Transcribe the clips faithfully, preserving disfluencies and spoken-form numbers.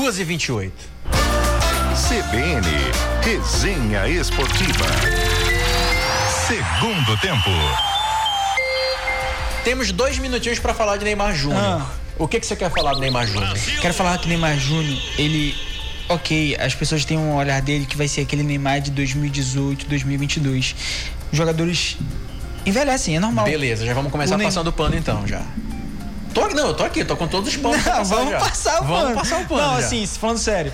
duas e vinte e oito. C B N, Resenha Esportiva. Segundo tempo. Temos dois minutinhos para falar de Neymar Júnior. Ah. O que que você quer falar do Neymar Júnior? Quero falar que o Neymar Júnior, ele... Ok, as pessoas têm um olhar dele que vai ser aquele Neymar de dois mil e dezoito, dois mil e vinte e dois. Os jogadores envelhecem, é normal. Beleza, já vamos começar o passando o pano então, já. Tô, não, eu tô aqui, tô com todos os panos. Não, vamos já. passar o vamos pano. Passar o pano. Não, já. assim, falando sério.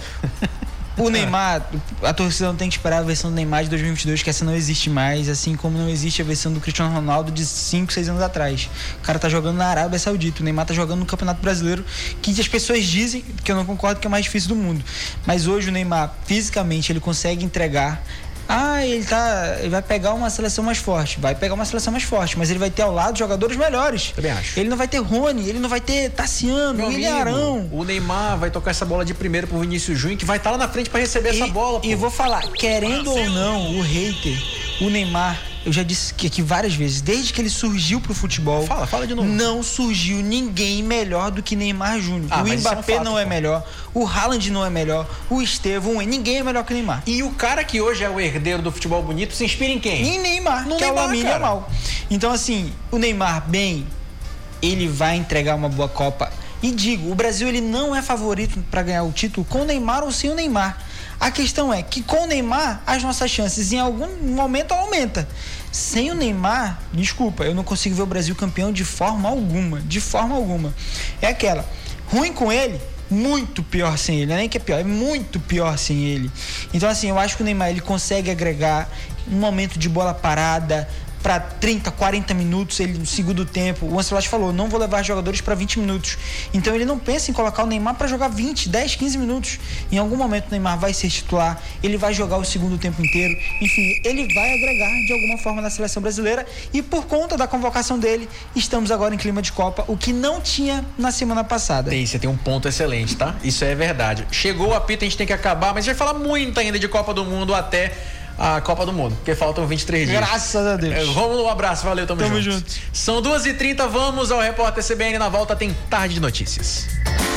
O Neymar, a torcida não tem que esperar a versão do Neymar de dois mil e vinte e dois, que essa não existe mais, assim como não existe a versão do Cristiano Ronaldo de cinco, seis anos atrás. O cara tá jogando na Arábia Saudita, o Neymar tá jogando no Campeonato Brasileiro, que as pessoas dizem, que eu não concordo, que é o mais difícil do mundo. Mas hoje o Neymar, fisicamente, ele consegue entregar. Ah, ele tá. Ele vai pegar uma seleção mais forte. Vai pegar uma seleção mais forte, mas ele vai ter ao lado jogadores melhores. Também acho. Ele não vai ter Rony, ele não vai ter Tassiano, William Arão. O Neymar vai tocar essa bola de primeiro pro Vinícius Júnior, que vai estar tá lá na frente para receber e, essa bola. E pô. vou falar, querendo ou não, o hater, o Neymar, eu já disse que aqui várias vezes, desde que ele surgiu pro futebol, fala, fala de novo. Não surgiu ninguém melhor do que Neymar Júnior. Ah, o Mbappé é um fato, não é pô. melhor, o Haaland não é melhor, o Estevão, ninguém é melhor que o Neymar. E o cara que hoje é o herdeiro do futebol bonito se inspira em quem? Em Neymar, no que Neymar, é o Lamine Yamal. Então assim, o Neymar, bem, ele vai entregar uma boa Copa. E digo, o Brasil ele não é favorito para ganhar o título com o Neymar ou sem o Neymar. A questão é que com o Neymar, as nossas chances em algum momento aumentam. Sem o Neymar, desculpa, eu não consigo ver o Brasil campeão de forma alguma. De forma alguma. É aquela, ruim com ele, muito pior sem ele. Não é nem que é pior, é muito pior sem ele. Então assim, eu acho que o Neymar ele consegue agregar um momento de bola parada para trinta, quarenta minutos, ele no segundo tempo. O Ancelotti falou, não vou levar jogadores para vinte minutos. Então ele não pensa em colocar o Neymar para jogar vinte, dez, quinze minutos. Em algum momento o Neymar vai ser titular, ele vai jogar o segundo tempo inteiro. Enfim, ele vai agregar de alguma forma na seleção brasileira e por conta da convocação dele, estamos agora em clima de Copa, o que não tinha na semana passada. Tem, você tem um ponto excelente, tá? Isso é verdade. Chegou o apito, a gente tem que acabar, mas a gente vai falar muito ainda de Copa do Mundo até a Copa do Mundo, porque faltam vinte e três dias. Graças a Deus. É, vamos um abraço, valeu, tamo, tamo junto. junto. São duas e trinta, vamos ao repórter C B N, na volta tem Tarde de Notícias.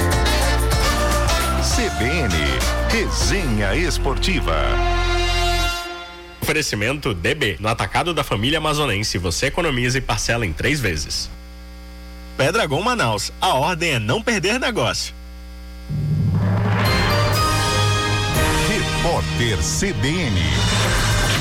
C B N, Resenha Esportiva. Oferecimento D B, no atacado da família amazonense, você economiza e parcela em três vezes. Pedragon Manaus, a ordem é não perder negócio. Repórter C B N.